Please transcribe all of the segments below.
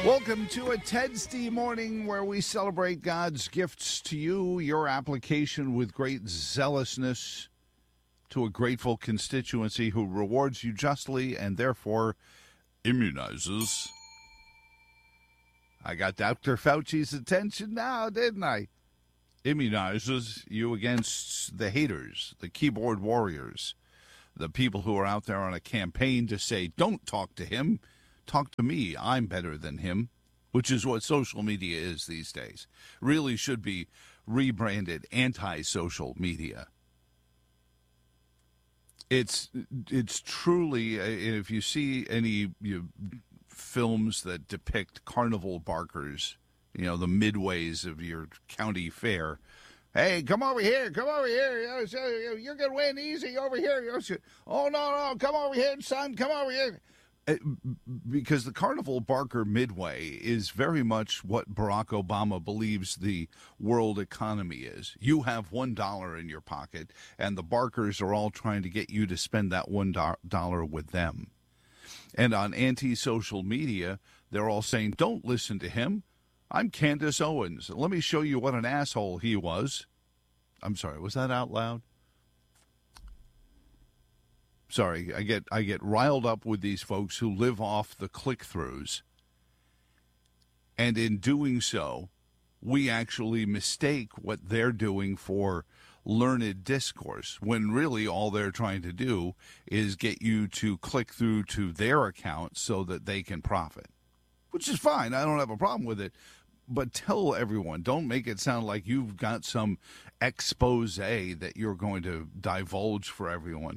Welcome to a Tedsty morning where we celebrate God's gifts to you, your application with great zealousness to a grateful constituency who rewards you justly and therefore immunizes. I got Dr. Fauci's attention now, didn't I? Immunizes you against the haters, the keyboard warriors, the people who are out there on a campaign to say, don't talk to him. Talk to me, I'm better than him, which is what social media is these days. Really should be rebranded anti-social media. It's truly, if you see any films that depict carnival barkers, the midways of your county fair, hey, come over here, you're going to win easy over here. Oh, no, come over here, son, come over here. Because the carnival barker midway is very much what Barack Obama believes the world economy is. You have $1 in your pocket, and the barkers are all trying to get you to spend that $1 with them. And on anti-social media, they're all saying, don't listen to him. I'm Candace Owens. Let me show you what an asshole he was. I'm sorry, was that out loud? Sorry, I get riled up with these folks who live off the click-throughs. And in doing so, we actually mistake what they're doing for learned discourse, when really all they're trying to do is get you to click through to their account so that they can profit, which is fine. I don't have a problem with it. But tell everyone, don't make it sound like you've got some expose that you're going to divulge for everyone.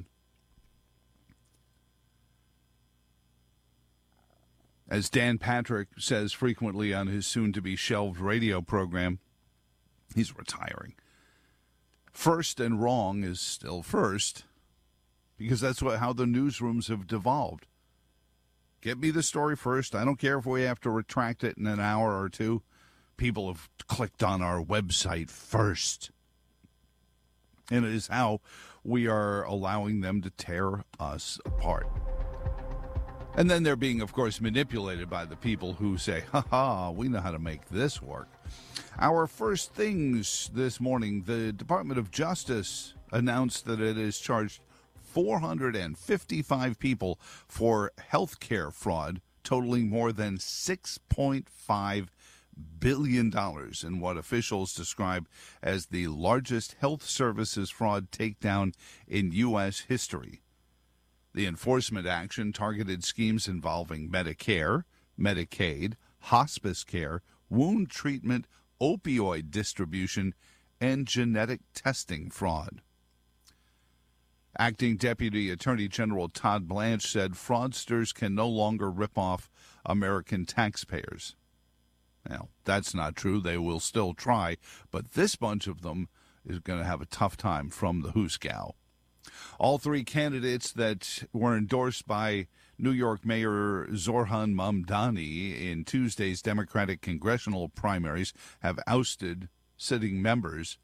As Dan Patrick says frequently on his soon-to-be shelved radio program, he's retiring. First and wrong is still first, because that's how the newsrooms have devolved. Get me the story first. I don't care if we have to retract it in an hour or two. People have clicked on our website first. And it is how we are allowing them to tear us apart. And then they're being, of course, manipulated by the people who say, ha, we know how to make this work. Our first things this morning, the Department of Justice announced that it has charged 455 people for health care fraud, totaling more than $6.5 billion in what officials describe as the largest health services fraud takedown in U.S. history. The enforcement action targeted schemes involving Medicare, Medicaid, hospice care, wound treatment, opioid distribution, and genetic testing fraud. Acting Deputy Attorney General Todd Blanche said fraudsters can no longer rip off American taxpayers. Now, that's not true. They will still try, but this bunch of them is going to have a tough time from the Hooskow. All three candidates that were endorsed by New York Mayor Zohran Mamdani in Tuesday's Democratic congressional primaries have ousted sitting members.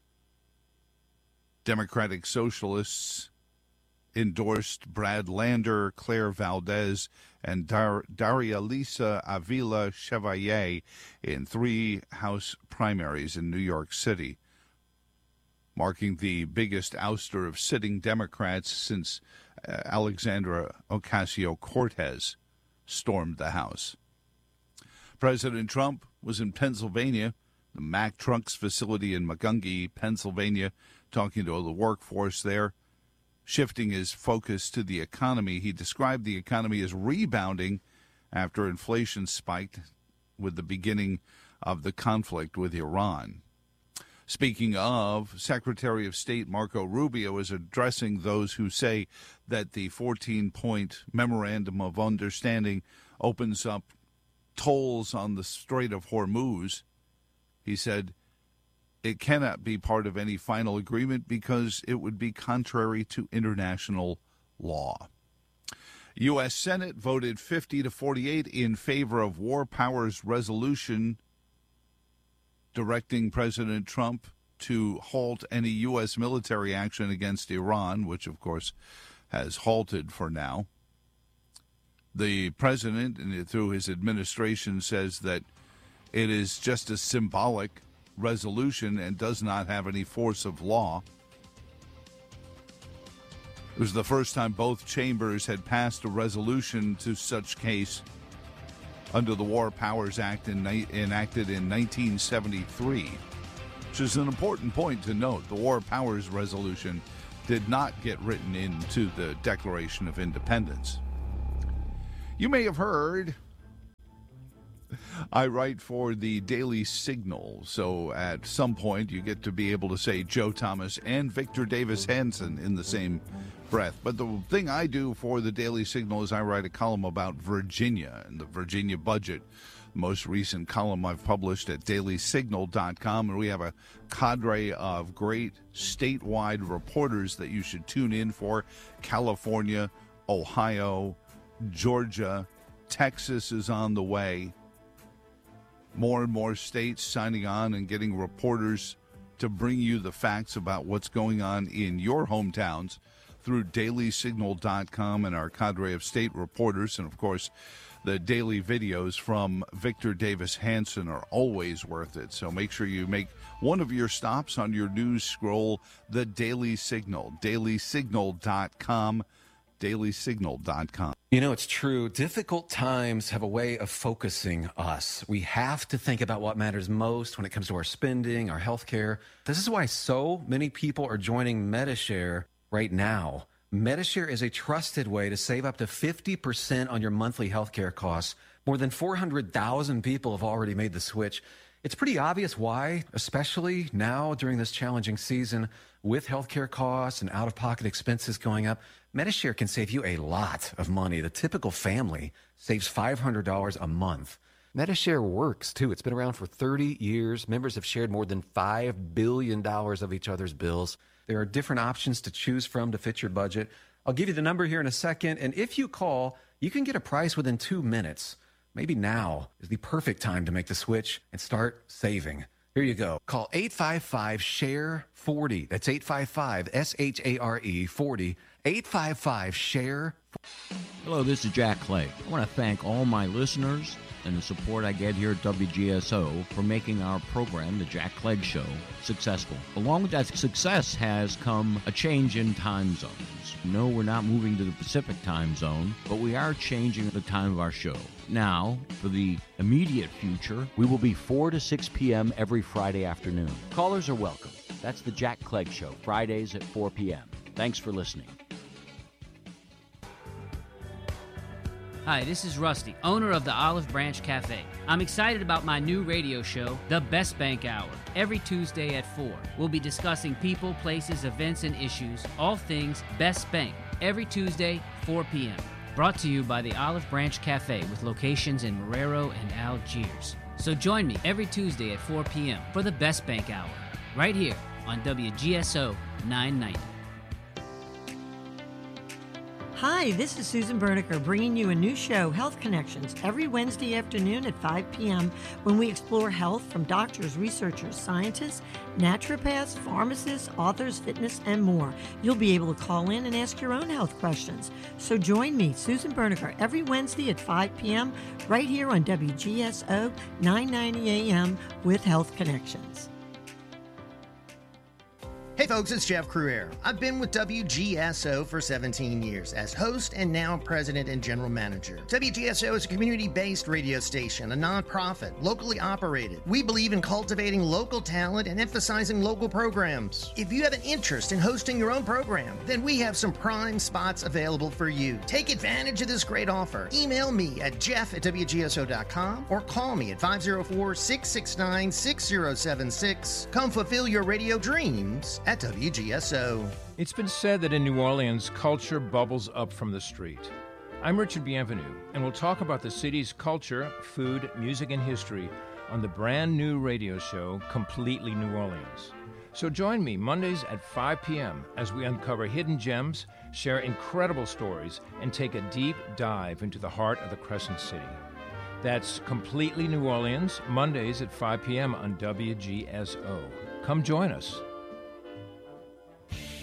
Democratic Socialists endorsed Brad Lander, Claire Valdez, and Daria Lisa Avila Chevalier in three House primaries in New York City, marking the biggest ouster of sitting Democrats since Alexandra Ocasio-Cortez stormed the House. President Trump was in Pennsylvania, the Mack Trucks facility in Macungie, Pennsylvania, talking to the workforce there, shifting his focus to the economy. He described the economy as rebounding after inflation spiked with the beginning of the conflict with Iran. Speaking of, Secretary of State Marco Rubio is addressing those who say that the 14-point Memorandum of Understanding opens up tolls on the Strait of Hormuz. He said it cannot be part of any final agreement because it would be contrary to international law. U.S. Senate voted 50-48 in favor of War Powers Resolution directing President Trump to halt any U.S. military action against Iran, which, of course, has halted for now. The president, through his administration, says that it is just a symbolic resolution and does not have any force of law. It was the first time both chambers had passed a resolution to such case under the War Powers Act enacted in 1973, which is an important point to note. The War Powers Resolution did not get written into the Declaration of Independence. You may have heard I write for the Daily Signal, so at some point you get to be able to say Joe Thomas and Victor Davis Hanson in the same breath. But the thing I do for the Daily Signal is I write a column about Virginia and the Virginia budget. The most recent column I've published at dailysignal.com, and we have a cadre of great statewide reporters that you should tune in for. California, Ohio, Georgia, Texas is on the way. More and more states signing on and getting reporters to bring you the facts about what's going on in your hometowns through dailysignal.com and our cadre of state reporters. And, of course, the daily videos from Victor Davis Hanson are always worth it. So make sure you make one of your stops on your news scroll, the Daily Signal, dailysignal.com. dailysignal.com. You know, it's true. Difficult times have a way of focusing us. We have to think about what matters most when it comes to our spending, our health care. This is why so many people are joining Medi-Share right now. Medi-Share is a trusted way to save up to 50% on your monthly health care costs. More than 400,000 people have already made the switch. It's pretty obvious why, especially now during this challenging season with healthcare costs and out-of-pocket expenses going up. Medi-Share can save you a lot of money. The typical family saves $500 a month. Medi-Share works, too. It's been around for 30 years. Members have shared more than $5 billion of each other's bills. There are different options to choose from to fit your budget. I'll give you the number here in a second, and if you call, you can get a price within 2 minutes. Maybe now is the perfect time to make the switch and start saving. Here you go. Call 855-SHARE-40. That's 855-SHARE 40. 855-SHARE. Hello, this is Jack Clegg. I want to thank all my listeners and the support I get here at WGSO for making our program, The Jack Clegg Show, successful. Along with that success has come a change in time zones. No, we're not moving to the Pacific time zone, but we are changing the time of our show. Now, for the immediate future, we will be 4 to 6 p.m. every Friday afternoon. Callers are welcome. That's The Jack Clegg Show, Fridays at 4 p.m. Thanks for listening. Hi, this is Rusty, owner of the Olive Branch Cafe. I'm excited about my new radio show, The Best Bank Hour. Every Tuesday at 4, we'll be discussing people, places, events, and issues, all things Best Bank. Every Tuesday, 4 p.m. Brought to you by the Olive Branch Cafe with locations in Marrero and Algiers. So join me every Tuesday at 4 p.m. for The Best Bank Hour, right here on WGSO 990. Hi, this is Susan Berniker bringing you a new show, Health Connections, every Wednesday afternoon at 5 p.m. when we explore health from doctors, researchers, scientists, naturopaths, pharmacists, authors, fitness, and more. You'll be able to call in and ask your own health questions. So join me, Susan Berniker, every Wednesday at 5 p.m. right here on WGSO 990 AM with Health Connections. Hey folks, it's Jeff Cruere. I've been with WGSO for 17 years as host and now president and general manager. WGSO is a community-based radio station, a nonprofit, locally operated. We believe in cultivating local talent and emphasizing local programs. If you have an interest in hosting your own program, then we have some prime spots available for you. Take advantage of this great offer. Email me at jeff@wgso.com or call me at 504-669-6076. Come fulfill your radio dreams at WGSO. It's been said that in New Orleans, culture bubbles up from the street. I'm Richard Bienvenu, and we'll talk about the city's culture, food, music, and history on the brand new radio show, Completely New Orleans. So join me Mondays at 5 p.m. as we uncover hidden gems, share incredible stories, and take a deep dive into the heart of the Crescent City. That's Completely New Orleans, Mondays at 5 p.m. on WGSO. Come join us.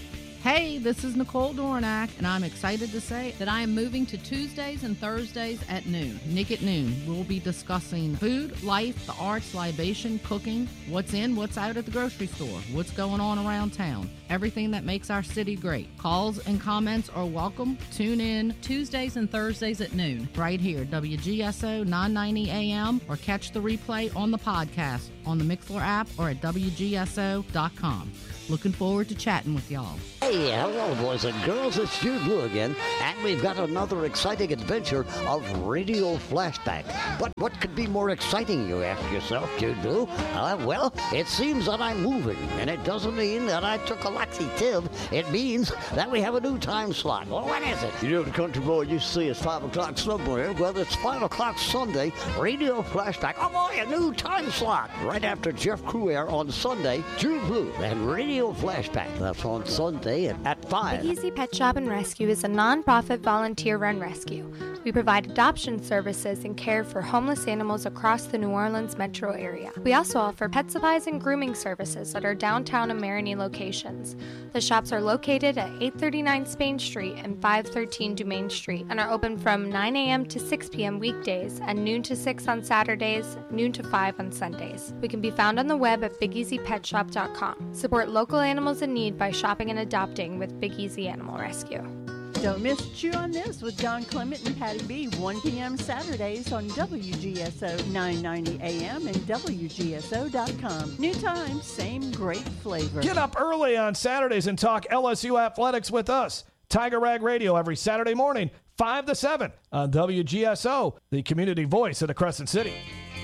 Hey, this is Nicole Dornack, and I'm excited to say that I am moving to Tuesdays and Thursdays at noon. Nick at Noon. We'll be discussing food, life, the arts, libation, cooking, what's in, what's out at the grocery store, what's going on around town, everything that makes our city great. Calls and comments are welcome. Tune in Tuesdays and Thursdays at noon, right here, WGSO 990 AM, or catch the replay on the podcast on the Mixler app or at WGSO.com. Looking forward to chatting with y'all. Hey, hello, boys and girls. It's Jude Blue again, and we've got another exciting adventure of Radio Flashback. But what could be more exciting, you ask yourself, Jude Blue? Well, it seems that I'm moving, and it doesn't mean that I took a laxative. It means that we have a new time slot. Well, what is it? You know, the country boy used to say it's 5 o'clock somewhere. Well, it's 5 o'clock Sunday, Radio Flashback. Oh, boy, a new time slot. Right after Jeff Cruair on Sunday, Jude Blue and Radio Flashback. That's on Sunday at 5. Big Easy Pet Shop and Rescue is a non-profit volunteer-run rescue. We provide adoption services and care for homeless animals across the New Orleans metro area. We also offer pet supplies and grooming services at our downtown and Marigny locations. The shops are located at 839 Spain Street and 513 Dumaine Street and are open from 9 a.m. to 6 p.m. weekdays and noon to 6 on Saturdays, noon to 5 on Sundays. We can be found on the web at BigEasyPetShop.com. Support local animals in need by shopping and adopting with Big Easy Animal Rescue. Don't miss Chew on This with Don Clement and Patty B. 1 p.m. Saturdays on WGSO 990 AM and WGSO.com. New time, same great flavor. Get up early on Saturdays and talk LSU athletics with us. Tiger Rag Radio every Saturday morning, 5 to 7 on WGSO, the community voice of the Crescent City.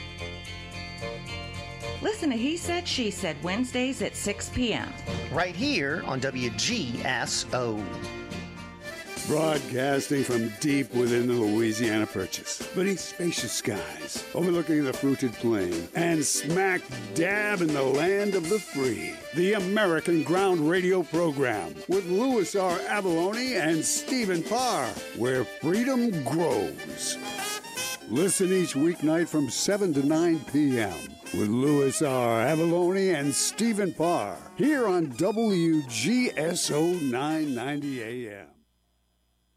Listen to He Said, She Said Wednesdays at 6 p.m. Right here on WGSO. Broadcasting from deep within the Louisiana Purchase, beneath spacious skies, overlooking the fruited plain, and smack dab in the land of the free. The American Ground Radio Program with Louis R. Abalone and Stephen Parr, where freedom grows. Listen each weeknight from 7 to 9 p.m. with Louis R. Abalone and Stephen Parr, here on WGSO 990 AM.